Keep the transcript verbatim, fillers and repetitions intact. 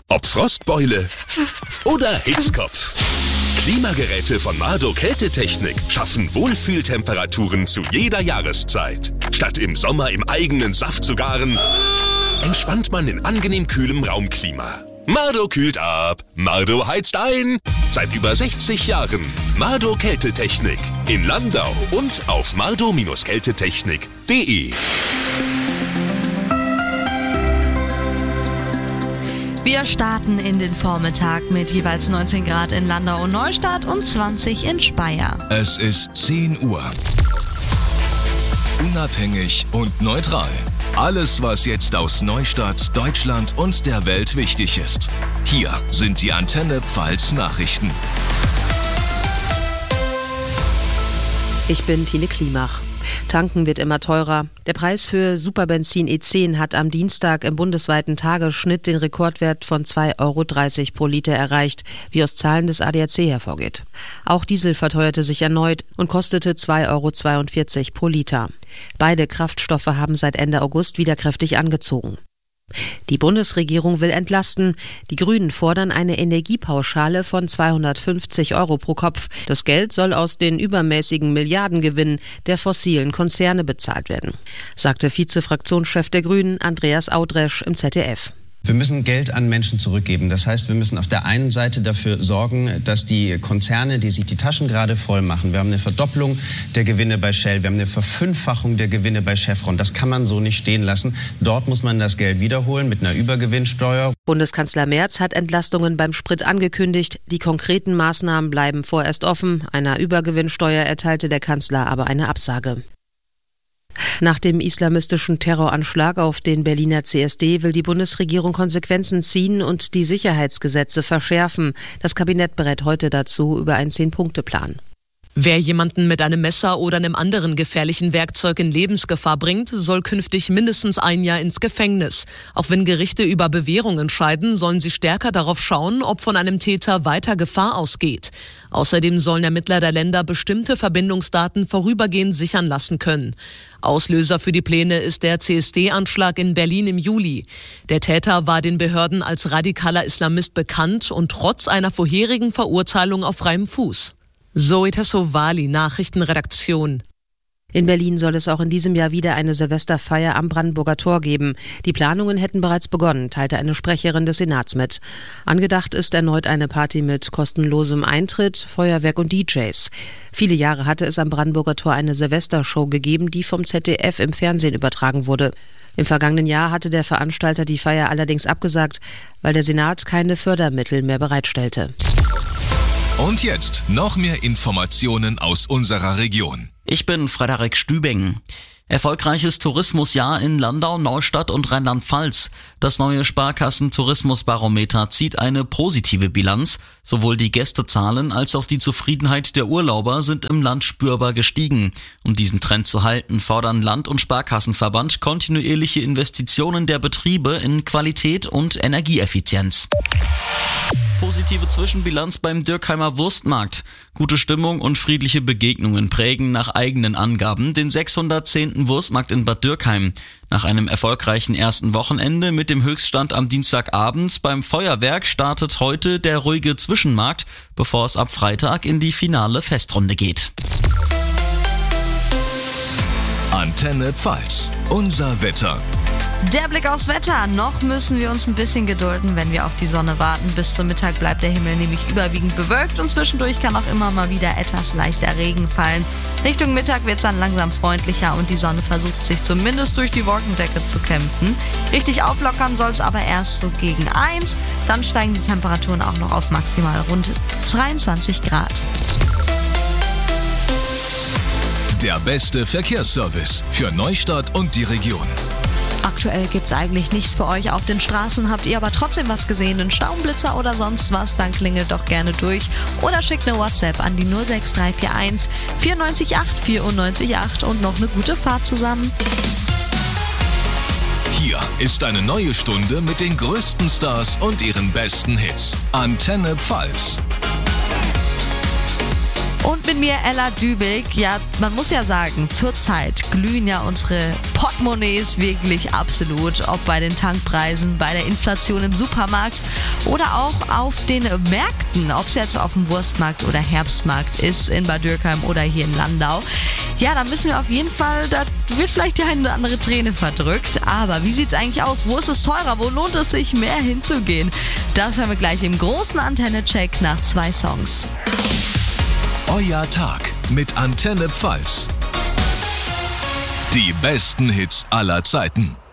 Ob Frostbeule oder Hitzkopf. Klimageräte von Mardo Kältetechnik schaffen Wohlfühltemperaturen zu jeder Jahreszeit. Statt im Sommer im eigenen Saft zu garen, entspannt man in angenehm kühlem Raumklima. Mardo kühlt ab, Mardo heizt ein. Seit über sechzig Jahren Mardo Kältetechnik in Landau und auf mardo Kältetechnik punkt de. Wir starten in den Vormittag mit jeweils neunzehn Grad in Landau und Neustadt und zwanzig in Speyer. Es ist zehn Uhr. Unabhängig und neutral. Alles, was jetzt aus Neustadt, Deutschland und der Welt wichtig ist. Hier sind die Antenne Pfalz Nachrichten. Ich bin Tine Klimach. Tanken wird immer teurer. Der Preis für Superbenzin E zehn hat am Dienstag im bundesweiten Tagesschnitt den Rekordwert von zwei Euro dreißig pro Liter erreicht, wie aus Zahlen des A D A C hervorgeht. Auch Diesel verteuerte sich erneut und kostete zwei Euro zweiundvierzig pro Liter. Beide Kraftstoffe haben seit Ende August wieder kräftig angezogen. Die Bundesregierung will entlasten. Die Grünen fordern eine Energiepauschale von zweihundertfünfzig Euro pro Kopf. Das Geld soll aus den übermäßigen Milliardengewinnen der fossilen Konzerne bezahlt werden, sagte Vize-Fraktionschef der Grünen Andreas Audresch im Z D F. Wir müssen Geld an Menschen zurückgeben. Das heißt, wir müssen auf der einen Seite dafür sorgen, dass die Konzerne, die sich die Taschen gerade voll machen, wir haben eine Verdopplung der Gewinne bei Shell, wir haben eine Verfünffachung der Gewinne bei Chevron. Das kann man so nicht stehen lassen. Dort muss man das Geld wiederholen mit einer Übergewinnsteuer. Bundeskanzler Merz hat Entlastungen beim Sprit angekündigt. Die konkreten Maßnahmen bleiben vorerst offen. Einer Übergewinnsteuer erteilte der Kanzler aber eine Absage. Nach dem islamistischen Terroranschlag auf den Berliner C S D will die Bundesregierung Konsequenzen ziehen und die Sicherheitsgesetze verschärfen. Das Kabinett berät heute dazu über einen Zehn-Punkte-Plan. Wer jemanden mit einem Messer oder einem anderen gefährlichen Werkzeug in Lebensgefahr bringt, soll künftig mindestens ein Jahr ins Gefängnis. Auch wenn Gerichte über Bewährung entscheiden, sollen sie stärker darauf schauen, ob von einem Täter weiter Gefahr ausgeht. Außerdem sollen Ermittler der Länder bestimmte Verbindungsdaten vorübergehend sichern lassen können. Auslöser für die Pläne ist der C S D-Anschlag in Berlin im Juli. Der Täter war den Behörden als radikaler Islamist bekannt und trotz einer vorherigen Verurteilung auf freiem Fuß. Zoe Tassovali, Nachrichtenredaktion. In Berlin soll es auch in diesem Jahr wieder eine Silvesterfeier am Brandenburger Tor geben. Die Planungen hätten bereits begonnen, teilte eine Sprecherin des Senats mit. Angedacht ist erneut eine Party mit kostenlosem Eintritt, Feuerwerk und D Js. Viele Jahre hatte es am Brandenburger Tor eine Silvestershow gegeben, die vom Z D F im Fernsehen übertragen wurde. Im vergangenen Jahr hatte der Veranstalter die Feier allerdings abgesagt, weil der Senat keine Fördermittel mehr bereitstellte. Und jetzt noch mehr Informationen aus unserer Region. Ich bin Frederik Stübing. Erfolgreiches Tourismusjahr in Landau, Neustadt und Rheinland-Pfalz. Das neue Sparkassen-Tourismusbarometer zieht eine positive Bilanz. Sowohl die Gästezahlen als auch die Zufriedenheit der Urlauber sind im Land spürbar gestiegen. Um diesen Trend zu halten, fordern Land- und Sparkassenverband kontinuierliche Investitionen der Betriebe in Qualität und Energieeffizienz. Positive Zwischenbilanz beim Dürkheimer Wurstmarkt. Gute Stimmung und friedliche Begegnungen prägen nach eigenen Angaben den sechshundertzehnten Wurstmarkt in Bad Dürkheim. Nach einem erfolgreichen ersten Wochenende mit dem Höchststand am Dienstagabend beim Feuerwerk startet heute der ruhige Zwischenmarkt, bevor es ab Freitag in die finale Festrunde geht. Antenne Pfalz, unser Wetter. Der Blick aufs Wetter. Noch müssen wir uns ein bisschen gedulden, wenn wir auf die Sonne warten. Bis zum Mittag bleibt der Himmel nämlich überwiegend bewölkt und zwischendurch kann auch immer mal wieder etwas leichter Regen fallen. Richtung Mittag wird es dann langsam freundlicher und die Sonne versucht sich zumindest durch die Wolkendecke zu kämpfen. Richtig auflockern soll es aber erst so gegen eins. Dann steigen die Temperaturen auch noch auf maximal rund dreiundzwanzig Grad. Der beste Verkehrsservice für Neustadt und die Region. Aktuell gibt's eigentlich nichts für euch auf den Straßen. Habt ihr aber trotzdem was gesehen, einen Staublitzer oder sonst was, dann klingelt doch gerne durch oder schickt eine WhatsApp an die null sechs drei vier eins vier neun acht vier neun acht und noch eine gute Fahrt zusammen. Hier ist eine neue Stunde mit den größten Stars und ihren besten Hits. Antenne Pfalz. Und mit mir Ella Dübig. Ja, man muss ja sagen, zurzeit glühen ja unsere Portemonnaies wirklich absolut. Ob bei den Tankpreisen, bei der Inflation im Supermarkt oder auch auf den Märkten. Ob es jetzt auf dem Wurstmarkt oder Herbstmarkt ist in Bad Dürkheim oder hier in Landau. Ja, da müssen wir auf jeden Fall, da wird vielleicht die eine oder andere Träne verdrückt. Aber wie sieht's eigentlich aus? Wo ist es teurer? Wo lohnt es sich mehr hinzugehen? Das hören wir gleich im großen Antenne-Check nach zwei Songs. Euer Tag mit Antenne Pfalz. Die besten Hits aller Zeiten.